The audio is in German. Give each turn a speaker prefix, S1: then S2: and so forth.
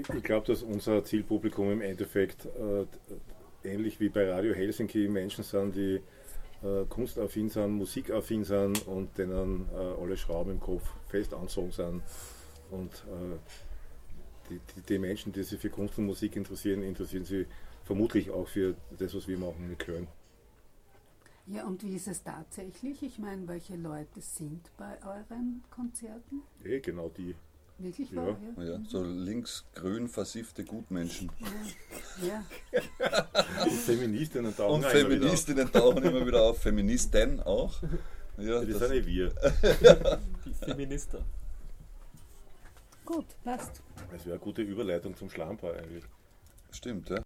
S1: Ich glaube, dass unser Zielpublikum im Endeffekt ähnlich wie bei Radio Helsinki Menschen sind, die kunstaffin sind, musikaffin sind und denen alle Schrauben im Kopf fest anzogen sind. Und die Menschen, die sich für Kunst und Musik interessieren sich vermutlich auch für das, was wir machen mit Klönen.
S2: Ja, und wie ist es tatsächlich? Ich meine, welche Leute sind bei euren Konzerten?
S1: Genau die.
S2: Wirklich
S1: Ja.
S2: wahr? Ja.
S3: Ja, so linksgrün versiffte Gutmenschen.
S2: Ja.
S1: Und Feministinnen tauchen
S3: Und
S1: auch immer wieder
S3: Feministinnen tauchen immer wieder auf. Feministen auch. Ja,
S1: auf. Das sind eh wir.
S4: Die Feminister.
S2: Gut, passt.
S1: Das wäre eine gute Überleitung zum Schlamper eigentlich.
S3: stimmt, ja.